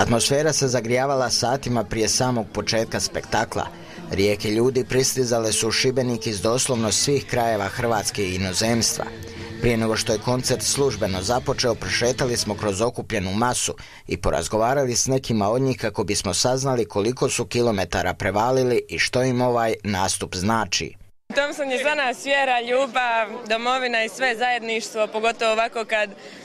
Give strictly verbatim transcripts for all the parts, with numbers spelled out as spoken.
Atmosfera se zagrijavala satima prije samog početka spektakla. Rijeke ljudi pristizale su u Šibenik iz doslovno svih krajeva Hrvatske i inozemstva. Prije nego što je koncert službeno započeo, prošetali smo kroz okupljenu masu i porazgovarali s nekima od njih kako bismo saznali koliko su kilometara prevalili i što im ovaj nastup znači. Thompson je za nas vjera, ljubav, domovina i sve zajedništvo, pogotovo ovako kad,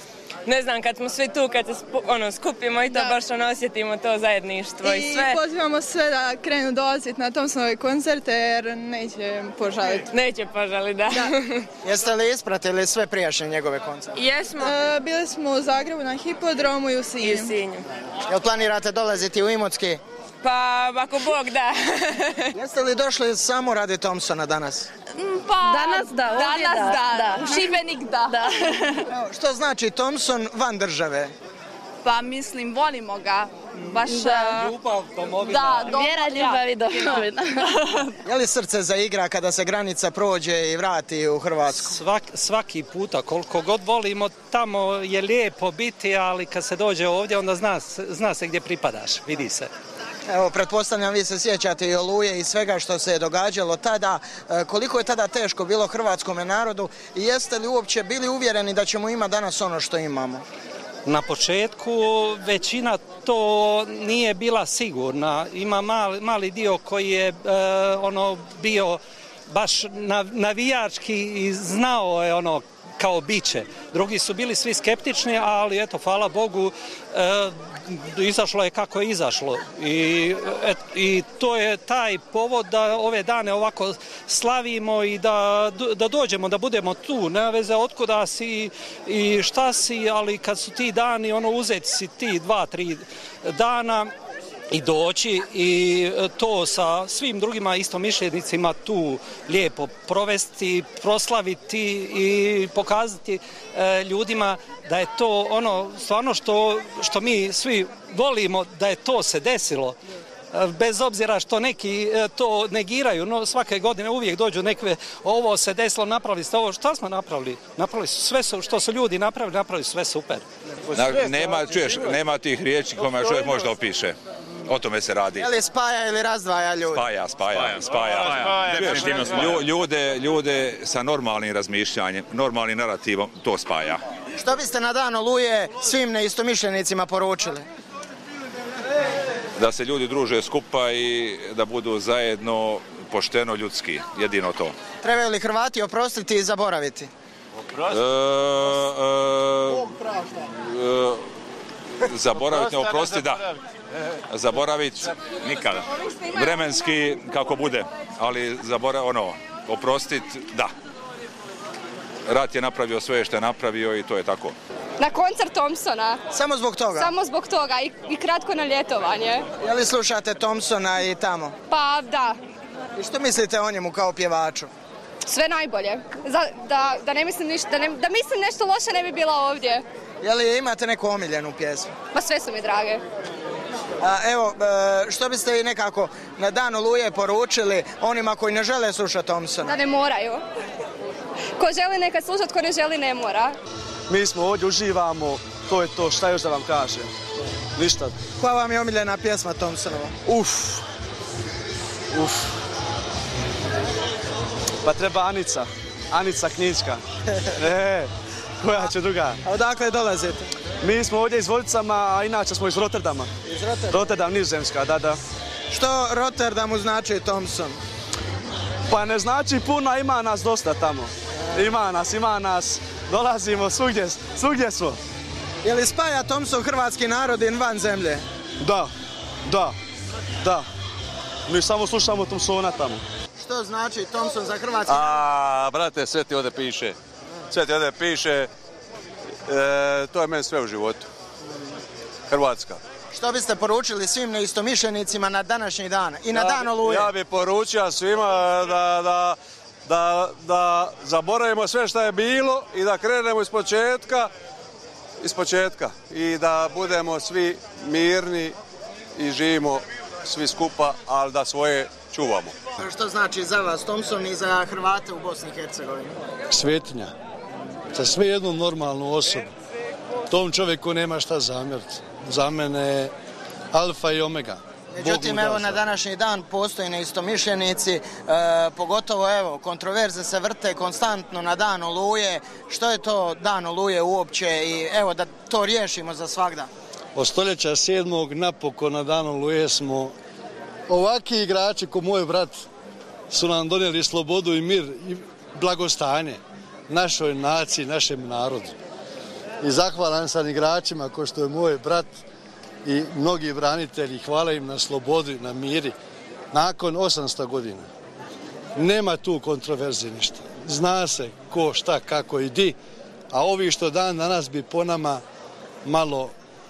ne znam, kad smo svi tu, kad se ono, skupimo i to da. Baš ono, osjetimo to zajedništvo i, i sve. I pozivamo sve da krenu dolaziti na Thompsonove koncerte jer neće požaliti. Neće požaliti, da. da. Jeste li ispratili sve prijašnje njegove koncerte? Jesmo. E, bili smo u Zagrebu na Hipodromu i u Sinju. I u Sinju. Jel planirate dolaziti u Imotski? Pa, ako Bog da. Jeste li došli samo radi Thompsona danas? Pa, danas da, ovdje danas da. da. da. Šibenik da. da. Evo, što znači Thompson van države? Pa mislim, volimo ga. Baš da. Ljubav, domovina. Da, domovina. Vjera, ljubav i domovina. Je li srce zaigra kada se granica prođe i vrati u Hrvatsku? Svak, svaki puta, koliko god volimo, tamo je lijepo biti, ali kad se dođe ovdje, onda zna, zna se gdje pripadaš, vidi se. Evo, pretpostavljam, vi se sjećate i Oluje i svega što se je događalo tada. Koliko je tada teško bilo hrvatskome narodu i jeste li uopće bili uvjereni da ćemo imati danas ono što imamo? Na početku većina to nije bila sigurna. Ima mali, mali dio koji je e, ono bio baš navijački i znao je ono kao biće. Drugi su bili svi skeptični, ali eto, hvala Bogu, e, izašlo je kako je izašlo i, et, i to je taj povod da ove dane ovako slavimo i da, da dođemo, da budemo tu, nema veze otkuda si i šta si, ali kad su ti dani, ono, uzeti si ti dva, tri dana i doći i to sa svim drugima istomišljenicima tu lijepo provesti, proslaviti i pokazati e, ljudima da je to ono stvarno što, što mi svi volimo, da je to se desilo. Bez obzira što neki to negiraju, no svake godine uvijek dođu nekve, ovo se desilo, napravili ste ovo, šta smo napravili? Napravili su sve su, što su ljudi napravili, napravili sve super. Na, nema, čuješ, nema tih riječi kome čovjek možda opiše. O tome se radi. Je li spaja ili razdvaja ljudi? Spaja, spaja, spaja. spaja. Ljude, ljude sa normalnim razmišljanjem, normalnim narativom, to spaja. Što biste na dan Oluje svim neistomišljenicima poručili? Da se ljudi druže skupa i da budu zajedno pošteno ljudski, jedino to. Trebaju li Hrvati oprostiti i zaboraviti? Oprostiti? E, e, e, zaboraviti, ne oprostiti, da. Zaboraviti nikada. Vremenski kako bude, ali zaboraviti, ono, oprostiti, da. Rat je napravio sve što je napravio i to je tako. Na koncert Thompsona. Samo zbog toga? Samo zbog toga i, i kratko na ljetovanje. Je li slušate Thompsona i tamo? Pa da. I što mislite o njemu kao pjevaču? Sve najbolje. Za, da, da ne mislim ništa, da, ne, da mislim nešto loše ne bi bila ovdje. Je li imate neku omiljenu pjesmu? Pa sve su mi drage. A, evo, što biste i nekako na dan Oluje poručili onima koji ne žele slušati Thompsona? Da ne moraju. Ko želi neka slušati, ko ne želi ne mora. Mi smo ovdje, uživamo, to je to, šta još da vam kažem? Ništa. Koja vam je omiljena pjesma Thompsonova? Uf. Uf. Pa treba Anica. Anica Knjička. E, koja će druga? A odakle dolazite? Mi smo ovdje iz Vodicama, a inače smo iz Rotterdama. Iz Rotterdama? Rotterdam, Nizozemska, da, da. Što Rotterdamu znači Thompson? Pa ne znači puno, ima nas dosta tamo. Ima nas, ima nas. Dolazimo svugdje, svugdje smo. Je li spaja Thompson hrvatski narod i van zemlje? Da, da, da. Mi samo slušamo Thompsona tamo. Što znači Thompson za hrvatski narod? A, brate, sve ti ovdje piše. Sve ti ovdje piše. E, to je meni sve u životu. Hrvatska. Što biste poručili svim neistomišljenicima na današnji dan i na ja, dan Oluje? Ja bih poručio svima da, da, da, da zaboravimo sve što je bilo i da krenemo iz početka, iz početka i da budemo svi mirni i živimo svi skupa, ali da svoje čuvamo. Što znači za vas Thompson i za Hrvate u Bosni i Hercegovini? Svetinja. Za sve jednu normalnu osobu. Tom čovjeku nema šta zamjeriti. Za mene alfa i omega. Međutim, evo na današnji dan postoji neistomišljenici, e, pogotovo evo, kontroverze se vrte konstantno na dan Oluje. Što je to dan Oluje uopće i evo da to riješimo za svagda? Od stoljeća sedmog napokon na dan Oluje smo ovaki igrači ko moj brat su nam donijeli slobodu i mir i blagostanje našoj naciji, našem narodu. I zahvalan sam igračima ko što je moj brat i mnogi branitelji, hvala im na slobodi, na miri. Nakon osamsto godina nema tu kontroverze ništa. Zna se ko, šta, kako i di, a ovi što dan danas bi po nama malo,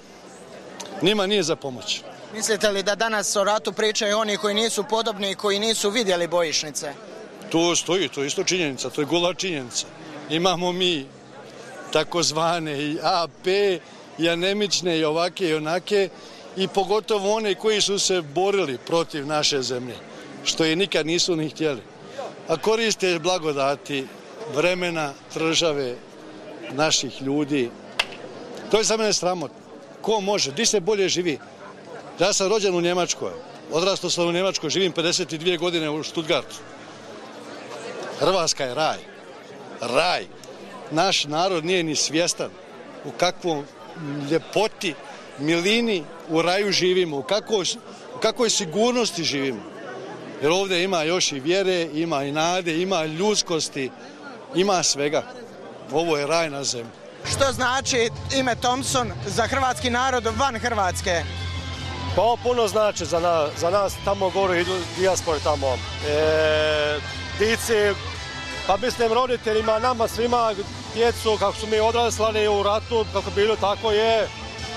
njima nije za pomoć. Mislite li da danas o ratu pričaju oni koji nisu podobni i koji nisu vidjeli bojišnice? To stoji, to je isto činjenica, to je gola činjenica. Imamo mi takozvane i A P, i anemične i ovake i onake i pogotovo one koji su se borili protiv naše zemlje, što je nikad nisu ni htjeli. A koriste blagodati vremena, države, naših ljudi. To je za mene sramotno. Ko može? Di se bolje živi? Ja sam rođen u Njemačkoj. Odrastao sam u Njemačkoj, živim pedeset dvije godine u Stuttgartu. Hrvatska je raj. Raj. Naš narod nije ni svjestan u kakvom ljepoti, milini u raju živimo, u kakvoj, u kakvoj sigurnosti živimo. Jer ovdje ima još i vjere, ima i nade, ima ljudskosti, ima svega. Ovo je raj na zemlji. Što znači ime Thompson za hrvatski narod van Hrvatske? Pa ovo puno znači za nas, za nas tamo gore idu dijaspore tamo. E, dici, pa mislim roditeljima, nama svima, djecu, kako su mi odraslali u ratu, kako bilo, tako je.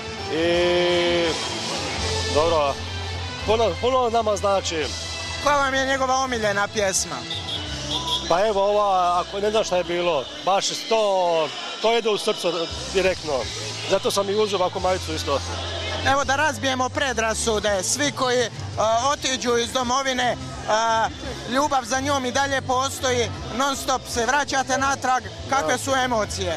I dobro, puno, puno nama znači. Koja vam je njegova omiljena pjesma? Pa evo ova, ako ne znaš šta je bilo, baš to, to ide u srcu direktno. Zato sam i uzeo ovako majicu isto. Evo da razbijemo predrasude, svi koji uh, otiđu iz domovine, uh, ljubav za njom i dalje postoji, non stop se vraćate natrag, kakve su emocije?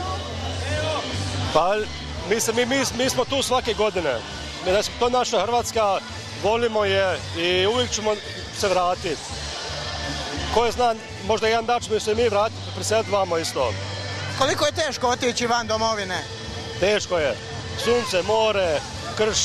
Pa mislim, mi, mi, mi smo tu svake godine, to je naša Hrvatska, volimo je i uvijek ćemo se vratiti. Ko je zna, možda jedan dan ćemo se mi vratiti, priseliti vamo isto. Koliko je teško otići van domovine? Teško je. Sunce, more, krš,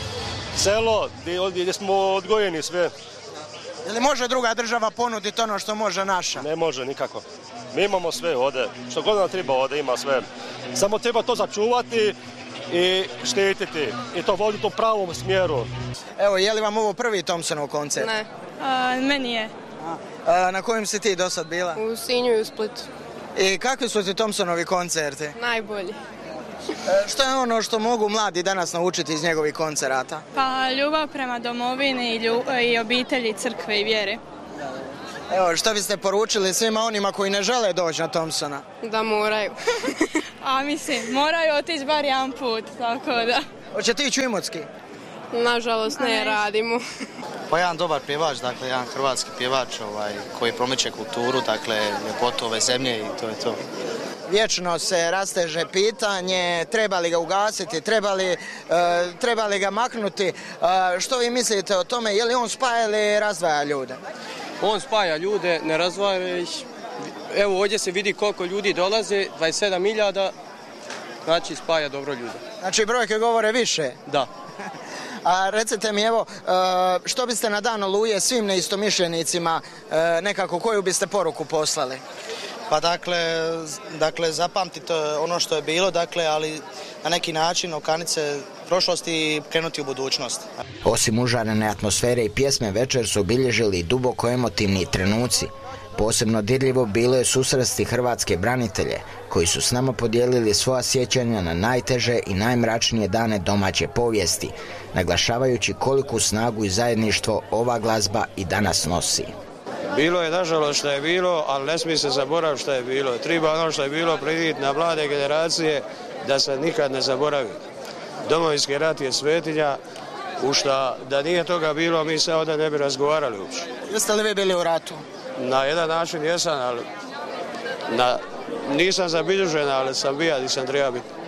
selo, gdje smo odgojeni sve. Ili može druga država ponuditi ono što može naša? Ne može, nikako. Mi imamo sve ovdje, što god nam treba ovdje, ima sve. Samo treba to začuvati i štititi i to voditi u pravom smjeru. Evo, je li vam ovo prvi Thompsonov koncert? Ne, A, meni je. A, na kojem si ti do sad bila? U Sinju i u Splitu. I kakvi su ti Thompsonovi koncerti? Najbolji. Što je ono što mogu mladi danas naučiti iz njegovih koncerata? Pa ljubav prema domovini i, lju, i obitelji, crkve i vjere. Evo, što biste poručili svima onima koji ne žele doći na Thompsona? Da moraju. A mislim, moraju otići bar jedan put, tako da. Hoćete ići u Imotski? Nažalost ne, ne radimo. Pa jedan dobar pjevač, dakle jedan hrvatski pjevač ovaj, koji promiče kulturu, dakle ljepotu ove zemlje i to je to. Vječno se rasteže pitanje, treba li ga ugasiti, treba li, uh, treba li ga maknuti. Uh, što vi mislite o tome, je li on spaja ili razdvaja ljude? On spaja ljude, ne razdvaja ih. Evo ovdje se vidi koliko ljudi dolaze, dvadeset sedam hiljada, znači spaja dobro ljude. Znači brojke govore više? Da. A recite mi, evo, što biste na dan Oluje svim neistomišljenicima nekako, koju biste poruku poslali? Pa dakle, dakle zapamtite ono što je bilo, dakle, ali na neki način okaniti se prošlosti i krenuti u budućnost. Osim užarene atmosfere i pjesme, večer su obilježili i duboko emotivni trenuci. Posebno dirljivo bilo je susresti hrvatske branitelje, koji su s nama podijelili svoja sjećanja na najteže i najmračnije dane domaće povijesti, naglašavajući koliku snagu i zajedništvo ova glazba i danas nosi. Bilo je nažalost što je bilo, ali ne smije se zaboraviti što je bilo. Treba ono što je bilo prenijeti na mlade generacije da se nikad ne zaboravi. Domovinski rat je svetinja, u šta da nije toga bilo, mi se ovdje ne bi razgovarali uopće. Jeste li vi bili u ratu? Na jedan način jesam, ali na, nisam zabilježen, ali sam bio, nisam treba biti.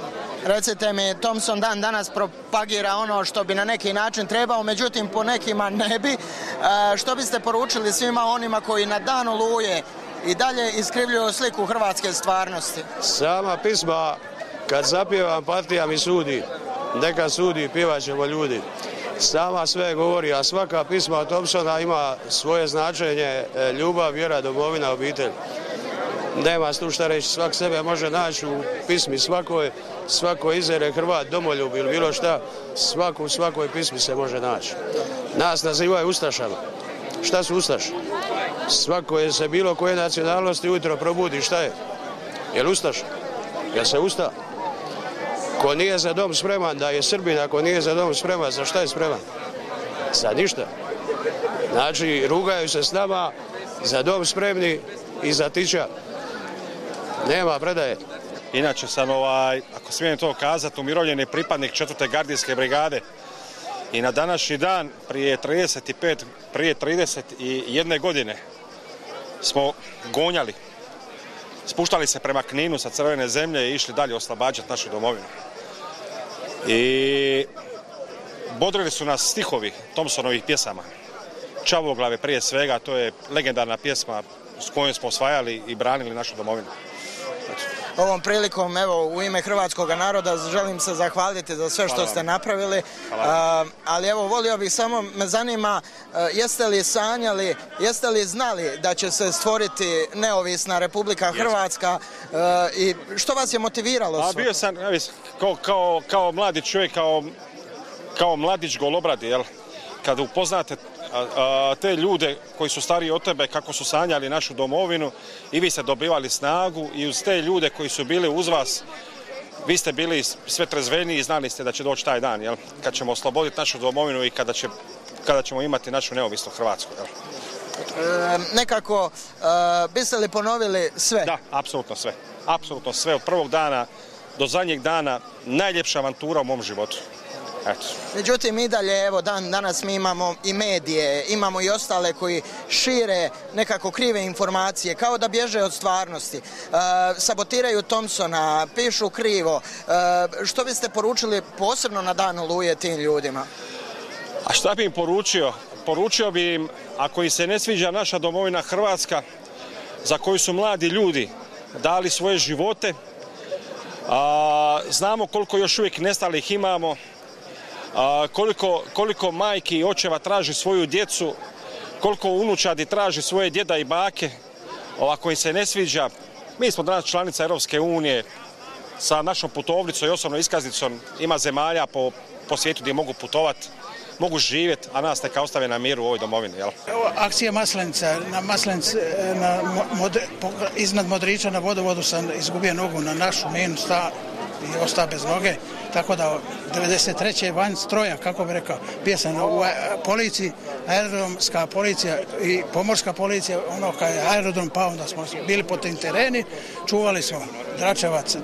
Recite mi, Thompson dan danas propagira ono što bi na neki način trebao, međutim po nekima ne bi. Što biste poručili svima onima koji na dan Oluje i dalje iskrivljuju sliku hrvatske stvarnosti? Sama pisma, kad zapjevam, partija mi sudi. Neka sudi, pjevat ćemo ljudi. Sama sve govori, a svaka pisma od Thompsona ima svoje značenje, ljubav, vjera, domovina, obitelj. Nema tu šta reći, svak sebe može naći u pismi svakoj, svako izere Hrvat, domoljub ili bilo šta, svaku, u svakoj pismi se može naći. Nas nazivaju ustašama. Šta su ustaš? Svako je se bilo koje nacionalnosti ujutro probudi, šta je? Jel ustaš? Jel se usta? Ko nije za dom spreman, da je Srbin, ako nije za dom spreman, za šta je spreman? Za ništa. Znači, rugaju se s nama, za dom spremni i za tića. Nema predaje. Inače sam, ovaj, ako smijem to kazati, umirovljeni pripadnik četvrte gardijske brigade. I na današnji dan, prije trideset pet, prije trideset jedne godine, smo gonjali, spuštali se prema Kninu sa crvene zemlje i išli dalje oslobađati našu domovinu. I bodrili su nas stihovi Thompsonovih pjesama. Čavoglave prije svega, to je legendarna pjesma s kojom smo osvajali i branili našu domovinu. Ovom prilikom, evo, u ime hrvatskog naroda želim se zahvaliti za sve što ste napravili, ali evo, volio bih, samo me zanima, jeste li sanjali, jeste li znali da će se stvoriti neovisna Republika Hrvatska i što vas je motiviralo? A bio sam, kao, kao, kao mladi čovjek, kao, kao mladić golobradi, jel? Kad upoznate te ljude koji su stariji od tebe, kako su sanjali našu domovinu, i vi ste dobivali snagu, i uz te ljude koji su bili uz vas, vi ste bili sve trezveniji i znali ste da će doći taj dan, jel? Kad ćemo osloboditi našu domovinu i kada, će, kada ćemo imati našu neovisnu Hrvatsku. Jel? E, nekako, e, biste li ponovili sve? Da, apsolutno sve. Apsolutno sve. Od prvog dana do zadnjeg dana najljepša avantura u mom životu. Eto. Međutim, i dalje, evo, dan danas mi imamo i medije, imamo i ostale koji šire nekako krive informacije, kao da bježe od stvarnosti. E, sabotiraju Thompsona, pišu krivo. E, što biste poručili posebno na dan Oluje tim ljudima? A šta bi im poručio? Poručio bi im, ako im se ne sviđa naša domovina Hrvatska, za koju su mladi ljudi dali svoje živote, a, znamo koliko još uvijek nestalih imamo, A, koliko, koliko majki i očeva traži svoju djecu, koliko unučadi traži svoje djeda i bake, ako im se ne sviđa. Mi smo danas članica Europske unije, sa našom putovnicom i osobnom iskaznicom ima zemalja po, po svijetu gdje mogu putovati, mogu živjeti, a nas neka ostave na miru u ovoj domovini. Jel? Evo, akcija Maslenica, na Maslenici, na mod, iznad Modrića na vodovodu sam izgubio nogu na našu minu sta, i ostao bez noge. Tako da devedeset treće van stroja, kako bi rekao, bio sam u policiji, aerodromska policija i pomorska policija, ono kad je aerodrom pao, onda smo bili po tim tereni, čuvali smo Dračevac,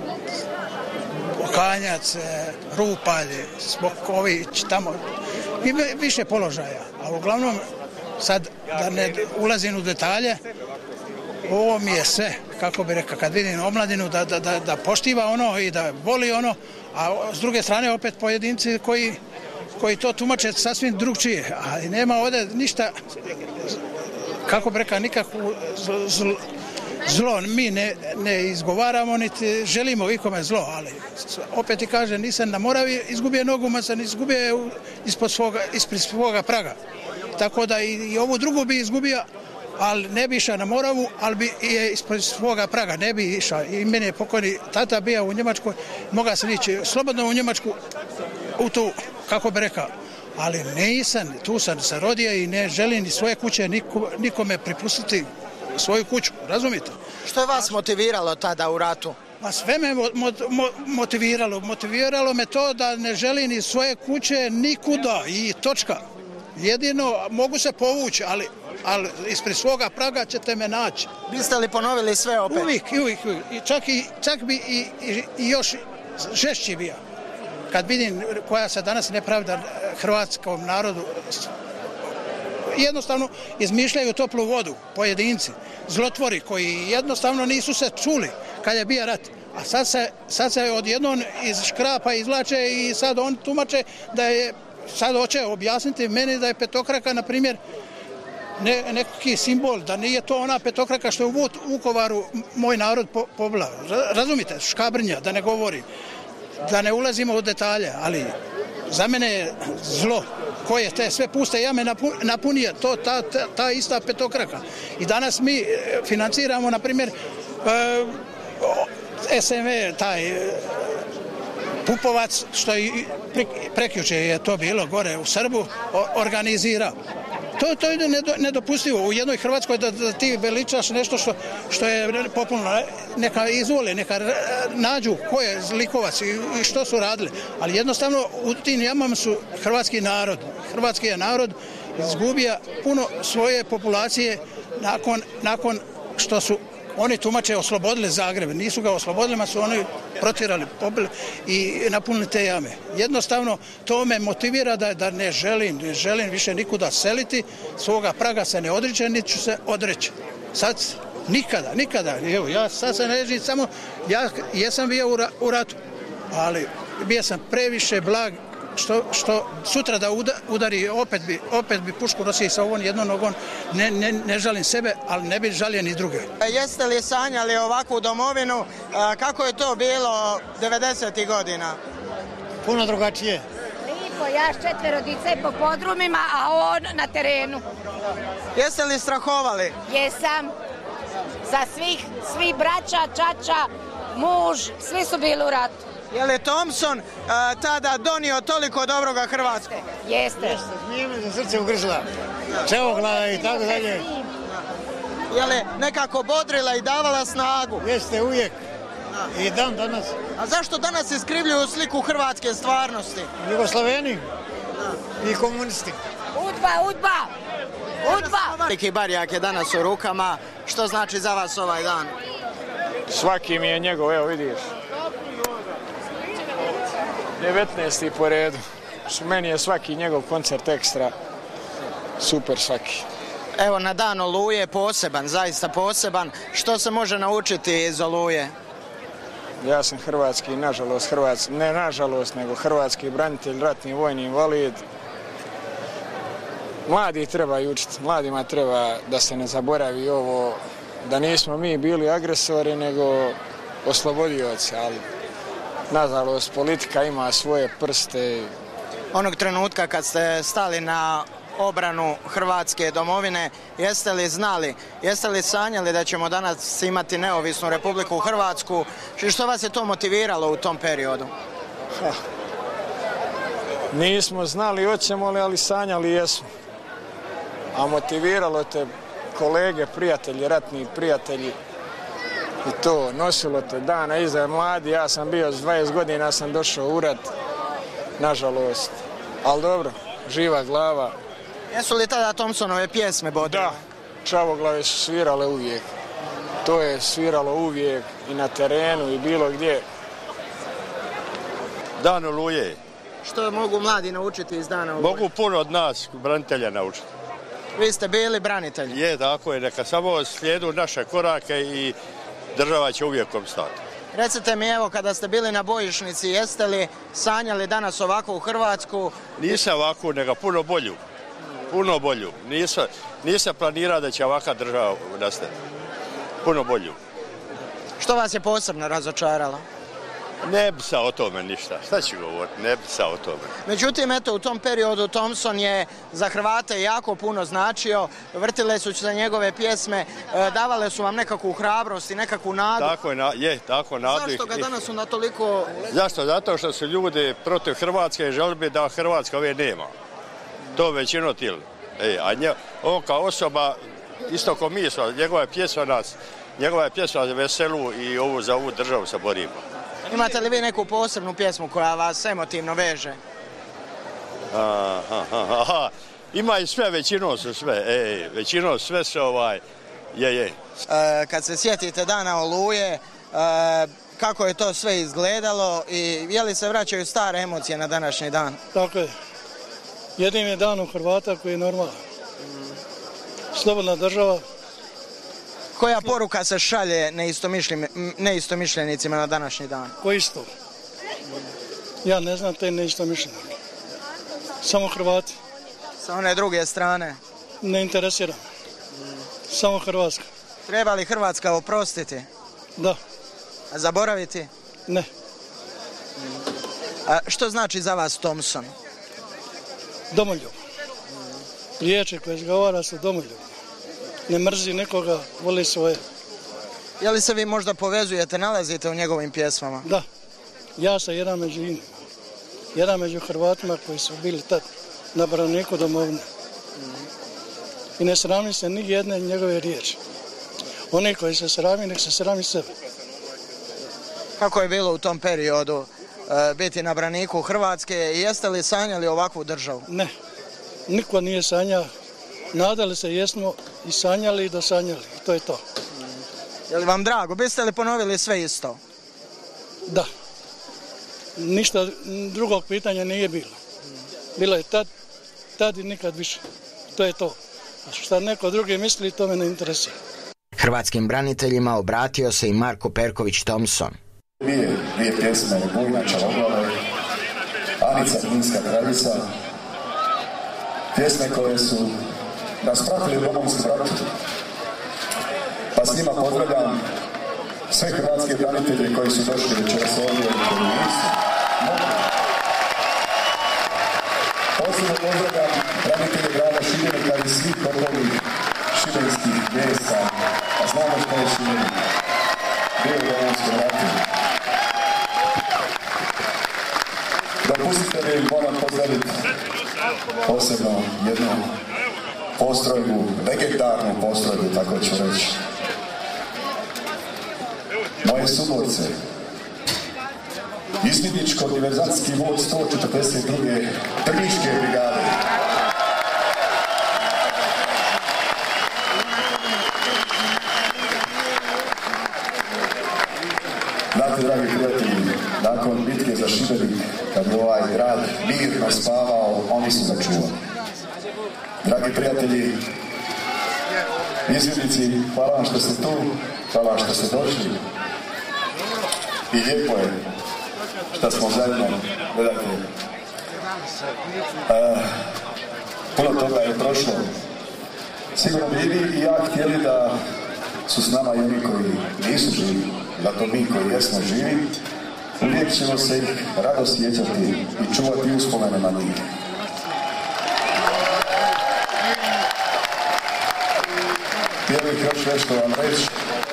Okanjac, Rupalj, Smoković, tamo, i više položaja. A uglavnom, sad da ne ulazim u detalje, ovo mi je sve, kako bi rekao, kad vidim omladinu da, da, da, da poštiva ono i da voli ono, a s druge strane opet pojedinci koji, koji to tumače sasvim drugčije, ali nema ovdje ništa, kako bi rekao, nikakvu zlo, zlo mi ne, ne izgovaramo, niti želimo ikome zlo, ali opet i kaže, nisam na Moravi izgubio nogu, ma sam izgubio ispod svoga, ispred svoga praga. Tako da i, i ovu drugu bi izgubio, ali ne bi išao na Moravu, ali bi je ispred svoga praga, ne bi išao. I meni je pokojni tata bio u Njemačkoj, mogao sam ići slobodno u Njemačku, u tu, kako bi rekao, ali nisam, tu sam se rodio i ne želim ni svoje kuće niko, nikome pripustiti svoju kuću, razumite? Što je vas motiviralo tada u ratu? Pa sve me mo, mo, motiviralo, motiviralo me to da ne želim ni svoje kuće nikuda i točka. Jedino mogu se povući, ali, ali ispred svoga praga ćete me naći. Biste li ponovili sve opet? Uvijek, uvijek, uvijek. I čak, i, čak bi i, i, i još žešći bio. Kad vidim koja se danas nepravda hrvatskom narodu, jednostavno izmišljaju toplu vodu, pojedinci, zlotvori koji jednostavno nisu se čuli kad je bio rat. A sad se, sad se odjednom iz škrapa izvlače i sad on tumače da je, sad hoće objasniti meni da je petokraka, na primjer, ne, neki simbol, da nije to ona petokraka što je u Vukovaru moj narod po, poblao. Razumite, Škabrnja, da ne govorim, da ne ulazimo u detalje, ali za mene je zlo koje te sve puste jame napunije, to ta, ta, ta ista petokraka. I danas mi financiramo, na primjer, e, S M E, taj Pupovac, što je prekjuče je to bilo gore u Srbu, organizira. To, to je nedopustivo u jednoj Hrvatskoj da, da ti veličaš nešto što, što je popularno. Neka izvole, neka nađu ko je zlikovac i, i što su radili. Ali jednostavno u tim jamama su hrvatski narod. Hrvatski je narod izgubio puno svoje populacije nakon, nakon što su oni tumače oslobodili Zagreb. Nisu ga oslobodili, ma su oni protirali, pobili i napunili te jame. Jednostavno, to me motivira da, da ne želim, ne želim više nikuda seliti, svoga praga se ne odriče, niti ću se odreći. Sad, nikada, nikada. Evo, ja sad se ne ježim, samo, ja jesam bio u, ra, u ratu, ali bio sam previše blag, Što, što sutra da udari, opet bi, opet bi pušku nosio sa ovom jednom nogom, ne, ne, ne žalim sebe, ali ne bi žalio ni druge. Jeste li sanjali ovakvu domovinu? Kako je to bilo devedesetih godina? Puno drugačije. Lipo, ja s četvero dice po podrumima, a on na terenu. Jeste li strahovali? Jesam. Za svih, svi braća, čača, muž, svi su bili u ratu. Je li Thompson uh, tada donio toliko dobroga Hrvatskoj? Jeste. Jeste, smije me za srce ugrzla. Čevogla i tako dalje. Je li nekako bodrila i davala snagu? Jeste, uvijek. I dan danas. A zašto danas iskrivljuju sliku hrvatske stvarnosti? Jugoslaveni i komunisti. Udba, udba! Udba! Veliki barjak je danas u rukama. Što znači za vas ovaj dan? Svaki mi je njegov, evo vidiš. devetnaesti po redu. Meni je svaki njegov koncert ekstra. Super svaki. Evo, na dan Oluje poseban, zaista poseban. Što se može naučiti iz Oluje? Ja sam hrvatski, nažalost, hrvatski, ne nažalost, nego hrvatski branitelj, ratni vojni invalid. Mladi trebaju učiti, mladima treba da se ne zaboravi ovo, da nismo mi bili agresori, nego oslobodioci, ali nažalost, politika ima svoje prste. Onog trenutka kad ste stali na obranu Hrvatske domovine, jeste li znali, jeste li sanjali da ćemo danas imati neovisnu Republiku Hrvatsku? Što vas je to motiviralo u tom periodu? Ha. Nismo znali, hoćemo li, ali sanjali jesmo. A motiviralo te kolege, prijatelji, ratni prijatelji. I to nosilo te dana iza mladi, ja sam bio s dvadeset godina, sam došao u rat, nažalost. Ali dobro, živa glava. Jesu li tada Thompsonove pjesme bodrile? Da, Čavoglave su svirale uvijek. To je sviralo uvijek i na terenu i bilo gdje. Dan Oluje. Što mogu mladi naučiti iz dana Oluje? Mogu puno od nas, branitelja, naučiti. Vi ste bili branitelji? Je, tako je, neka samo slijedu naše korake i država će uvijek opstati. Recite mi, evo, kada ste bili na bojišnici, jeste li sanjali danas ovako u Hrvatsku? Nisam ovako, nego puno bolju. Puno bolju. Nisam, nisam planirao da će ovakva država nastati. Puno bolju. Što vas je posebno razočaralo? Ne bi sa o tome ništa. Šta ću govoriti? Ne bi sa o tome. Međutim, eto, u tom periodu Thompson je za Hrvate jako puno značio. Vrtile su se njegove pjesme, davale su vam nekakvu hrabrost i nekakvu nadu. Tako je, na, je tako nadu. Zašto ga danas su na toliko... Zašto? Zato što su ljudi protiv Hrvatske i želbi da Hrvatska ove nema. To većino tijeli. E, a nje, on kao osoba, isto ko mi smo, njegova je pjesma nas, njegova je pjesma za veselu i ovu za ovu državu se borimo. Imate li vi neku posebnu pjesmu koja vas emotivno veže? Aha, aha, aha. Ima i sve, većinom su sve, e, većinom sve se ovaj, je, je. E, kad se sjetite dana Oluje, e, kako je to sve izgledalo i je li se vraćaju stare emocije na današnji dan? Tako je. Jedini je dan u Hrvata koji je normalan. Slobodna država, Koja poruka se šalje neistomišljenicima na današnji dan? Ko isto? Ja ne znam te neistomišljenike. Samo Hrvati. Sa one druge strane? Ne interesira. Samo Hrvatska. Treba li Hrvatska oprostiti? Da. A zaboraviti? Ne. A što znači za vas Thompson? Domoljub. Riječi koje izgovara su domoljub. Ne mrzi nekoga, voli svoje. Je li se vi možda povezujete, nalazite u njegovim pjesmama? Da. Ja sam jedan među inima. Jedan među Hrvatima koji su bili tad na braniku domovine. I ne srami se ni jedne njegove riječi. Oni koji se srami, nek se srami sebe. Kako je bilo u tom periodu e, biti na braniku Hrvatske? Jeste li sanjali ovakvu državu? Ne. Niko nije sanjao. Nadali se jesmo i sanjali i dosanjali. To je to. Je li vam drago? Biste li ponovili sve isto? Da. Ništa drugog pitanja nije bilo. Bilo je tad, tad i nikad više. To je to. A šta neko drugi misli, to me ne interesuje. Hrvatskim braniteljima obratio se i Marko Perković Thompson. Dvije, dvije pjesme, Bujna Čavoglave, Anica Kninska kraljica, pjesme koje su nas pratili u Domovinskom ratu. Pa s njima pozdravljam sve hrvatske branitelje koji su došli večeras ovdje i koji nisu mogli. Posebno pozdravljam branitelje grada Šibenika i svih okolnih šibenskih mjesta, a znamo što je Šibenik bio u Domovinskom ratu. Dopustite mi, moram pozdraviti posebno jednu postrojbu, legendarnu postrojbu, tako ću reći. Moje suborce, izvidničko-diverzantski vod sto četrdeset druge Drniške brigade. Znate, dragi prijatelji, nakon bitke za Šibenik, kad je ovaj grad mirno spavao, oni su ga čuvali. Dragi prijatelji, izvidnici, hvala vam što ste tu, hvala vam što ste došli. I lijepo je što smo zajedno, gledajte. Uh, puno toga je prošlo. Sigurno bi vi i ja htjeli da su s nama i oni koji nisu živi, da to mi koji jesmo živi, uvijek ćemo se ih rado sjećati i čuvati uspomene na njih. Htio bih još nešto vam reći.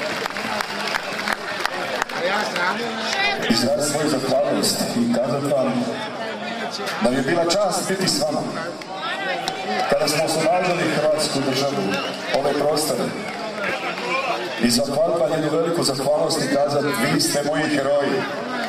Izraziti svoju zahvalnost i kazati vam da mi je bila čast biti s vama. Kada smo oslobađali Hrvatsku državu, ove prostore, i zahvaliti vam jednu veliku zahvalnost i kazati, vi ste moji heroji.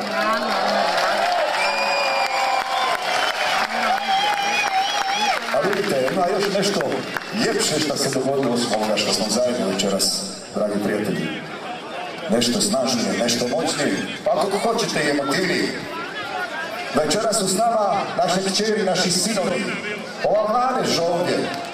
A vidite, ima još nešto ljepše što se dogodilo s ovoga što smo zajedno večeras, dragi prijatelji. Nešto snažnije, nešto moćnije, pa ako hoćete i emotivnije. Večeras su s nama naše kćeri, naši sinovi, ova mladež ovdje.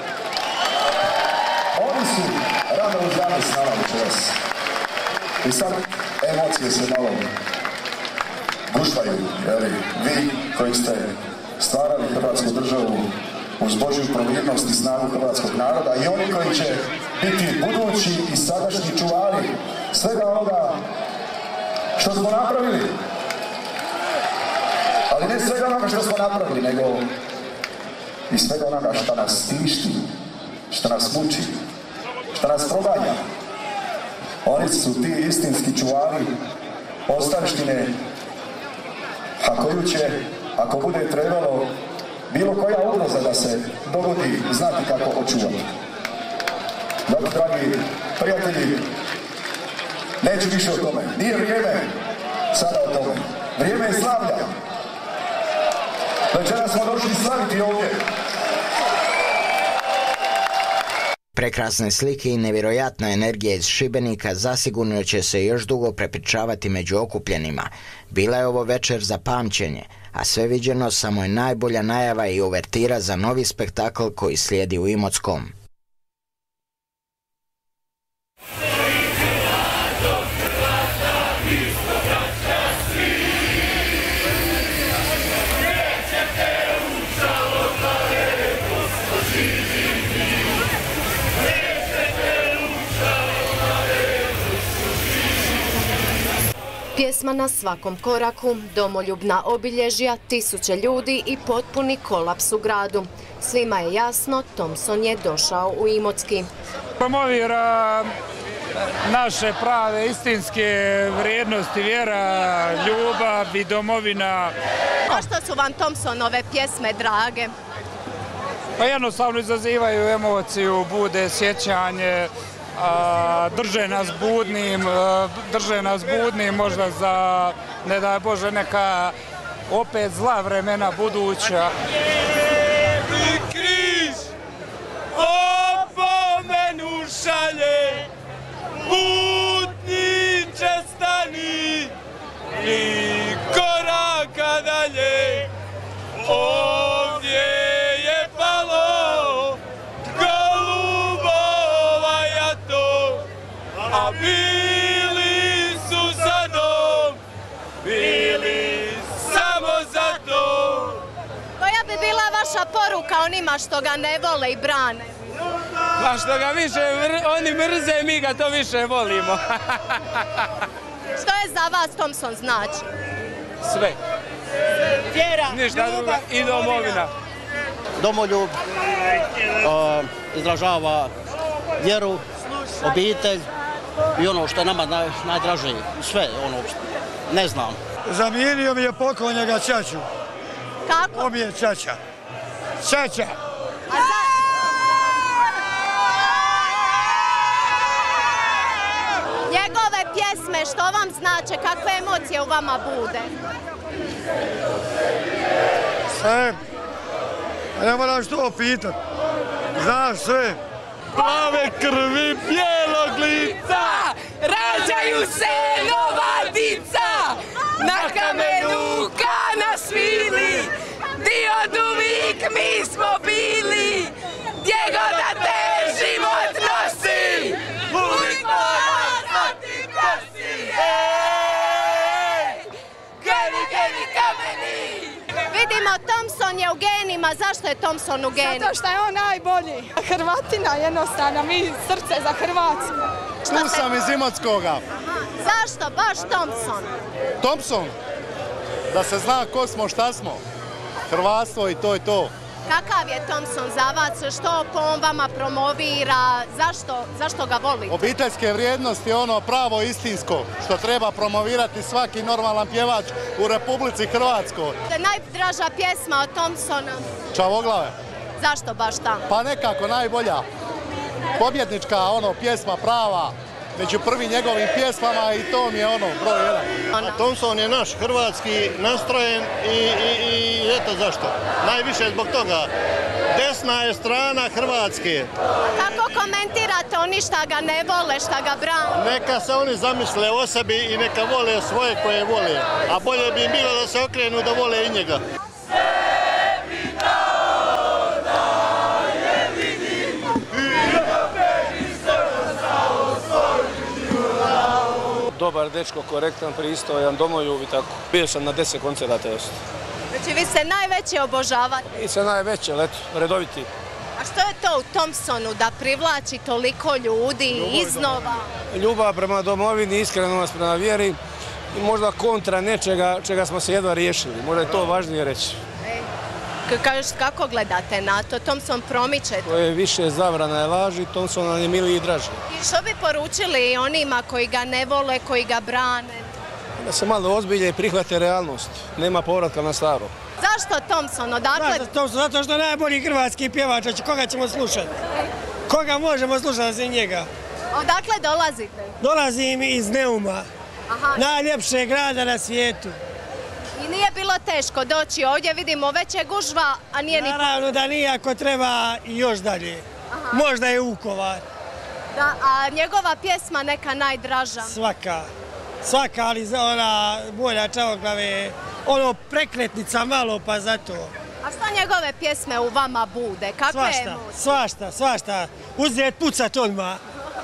Oni su rado uzrani s nama večeras. I sad emocije se malo gušvaju, jeli, vi koji ste stvarali Hrvatsku državu uz Božju providnost i snagu hrvatskog naroda i oni koji će biti budući i sadašnji čuvari svega onoga što smo napravili. Ali ne svega onoga što smo napravili, nego i svega onoga što nas tišti, što nas muči, što nas proganja. Oni su ti istinski čuvari ostavštine, a koju će, ako bude trebalo, bilo koja ugroza da se dogodi, znati kako očuvati. Dakle, dragi prijatelji, neću više o tome. Nije vrijeme sada o tome. Vrijeme je slavlja. Večera smo došli slaviti ovdje. Prekrasne slike i nevjerojatna energija iz Šibenika zasigurno će se još dugo prepričavati među okupljenima. Bila je ovo večer za pamćenje, a sve viđeno samo je najbolja najava i uvertira za novi spektakl koji slijedi u Imotskom. Pjesma na svakom koraku, domoljubna obilježja, tisuće ljudi i potpuni kolaps u gradu. Svima je jasno, Thompson je došao u Imotski. Promovira naše prave, istinske vrijednosti, vjera, ljubav i domovina. Zašto su vam Thompsonove pjesme drage? Pa jednostavno izazivaju emociju, bude sjećanje, drže nas budnim, drže nas budnim možda za, ne daj Bože, neka opet zla vremena buduća. Lijevi križ opomenu šalje, putniče stani i koraka dalje. Ovdje je palo golubova jato, a bili su za dom, bili samo za to. Koja bi bila vaša poruka onima što ga ne vole i brane? Pa što ga više oni mrze, mi ga to više volimo. Što je za vas Thompson znači? Sve. Vjera, ništa drugo i domovina. Domoljub izražava vjeru, obitelj i ono što je nama najdraže. Sve ono, ne znam. Zamijenio mi je pokojnjega ćaću. Kako? On mi je ćaća. Ćaća. Njegove pjesme, što vam znače, kakve emocije u vama bude? Sve. A ne moraš to pitat. Znaš sve. Plave krvi bijelog lica, rađaju se nova dica. Na kamenu kana svili, di od uvijek mi smo bili. Gdje god da te život nosi, uvijek mora znati ko si. Ej, geni, geni, kameni. Vidimo, Thompson je u genima. Zašto je Thompson u genima? Zato što je on najbolji. Hrvatina jednostavno, mi srce za Hrvatsku. Tu sam iz Imotskoga. Zašto baš Thompson? Thompson? Da se zna ko smo, šta smo. Hrvatstvo i to je to. Kakav je Thompson za vas? Što po on vama promovira? Zašto, zašto ga volite? Obiteljske vrijednosti je ono pravo istinsko, što treba promovirati svaki normalan pjevač u Republici Hrvatskoj. Najdraža pjesma od Thompsona? Čavoglave. Zašto baš ta? Pa nekako najbolja. Pobjednička ono pjesma prava. Među prvi njegovim pjesmama i to mi je ono broj jedan. A Thompson je naš hrvatski nastrojen i, i, i eto zašto. Najviše zbog toga. Desna je strana Hrvatske. Kako komentirate oni šta ga ne vole, šta ga brane? Neka se oni zamisle o sebi i neka vole svoje koje vole. A bolje bi im bilo da se okrenu da vole i njega. Dobar dečko, korektan, pristojan, domoljub i tako. Bio sam na deset koncerata još. Znači vi se najveće obožavate? I se najveće, ali eto, redoviti. A što je to u Thompsonu da privlači toliko ljudi iznova? Ljubav prema domovini, iskrenost prema vjeri i možda kontra nečega čega smo se jedva riješili. Možda je to važnije reći. Kako gledate na to? Thompson promiče to? To je više zabrana i laži, Thompson nam je miliji i draži. I što bi poručili onima koji ga ne vole, koji ga brane? Da se malo ozbilje i prihvate realnost. Nema povratka na staro. Zašto Thompson? Odakle? Zašto Thompson? Zato što je najbolji hrvatski pjevač. Koga ćemo slušati? Koga možemo slušati za njega? Odakle dolazite? Dolazim iz Neuma. Najljepšeg grada na svijetu. I nije bilo teško doći ovdje, vidimo već je gužva, a nije ni... Naravno da nije, ako treba i još dalje. Možda je Vukovar. Da, a njegova pjesma neka najdraža? Svaka. Svaka, ali za ona bolja Čavoglave, ono prekretnica malo pa zato. A što njegove pjesme u vama bude? Kakve emocije? Svašta, svašta. Uzeti pucat odmah.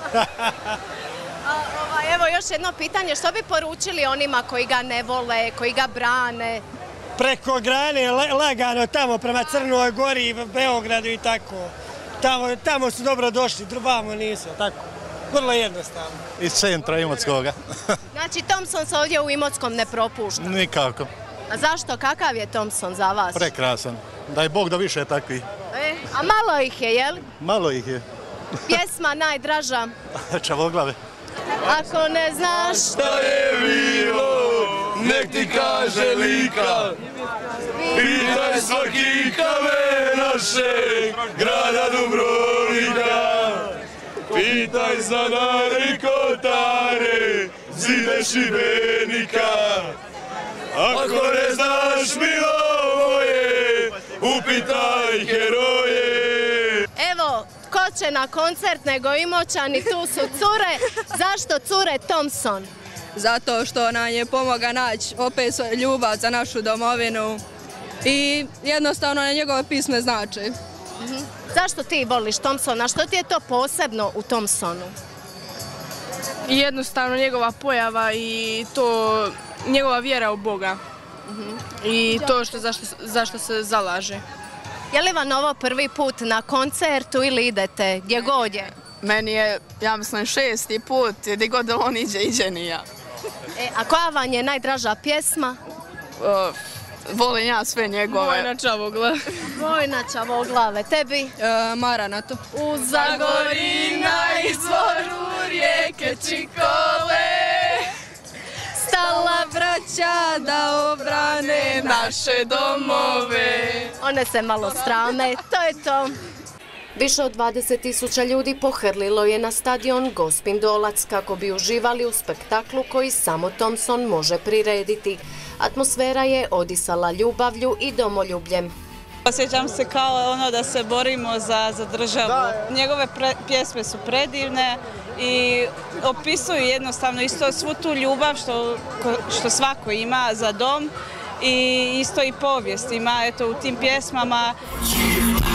Evo još jedno pitanje, što bi poručili onima koji ga ne vole, koji ga brane? Preko grane, lagano tamo prema Crnoj Gori, Beogradu i tako. Tamo, tamo su dobro došli, drugamo nisu, tako. Vrlo jednostavno. Iz centra Imotskoga. Znači, Thompson se ovdje u Imotskom ne propušta. Nikako. A zašto? Kakav je Thompson za vas? Prekrasan. Daj Bog da više takvi. E, a malo ih je, jel? Malo ih je. Pjesma najdraža. Čavoglave. Ako ne znaš šta je bilo, nek ti kaže Lika. Pitaj svaki kamen našeg grada Dubrovnika. Pitaj za Nare Kotare, zide Šibenika. Ako ne znaš milo moje, upitaj heroje. Evo, ko će na koncert nego Imoćani, tu su cure. Zašto cure Thompson? Zato što nam je pomoga naći opet ljubav za našu domovinu i jednostavno na njegove pisme znači. Mhm. Zašto ti voliš Thompsona? Što ti je to posebno u Thompsonu? Jednostavno njegova pojava i to njegova vjera u Boga. Mhm. I to što zašto, zašto se zalaže. Je li vam ovo prvi put na koncertu ili idete gdje god je? Meni je, ja mislim, šesti put, gdje god on iđe, iđe ni ja. E, a koja vam je najdraža pjesma? Uh, volim ja sve njegove. Vojna Čavoglave. Vojna Čavoglave. Tebi? Uh, Maranatu. U Zagori na izvoru rijeke Čikole stala braća da obrane naše domove. One se malo strame, to je to. Više od dvadeset tisuća ljudi pohrlilo je na stadion Gospin Dolac kako bi uživali u spektaklu koji samo Thompson može prirediti. Atmosfera je odisala ljubavlju i domoljubljem. Osjećam se kao ono da se borimo za, za državu. Njegove pre, pjesme su predivne i opisuju jednostavno isto svu tu ljubav što, što svako ima za dom i isto i povijest ima eto, u tim pjesmama.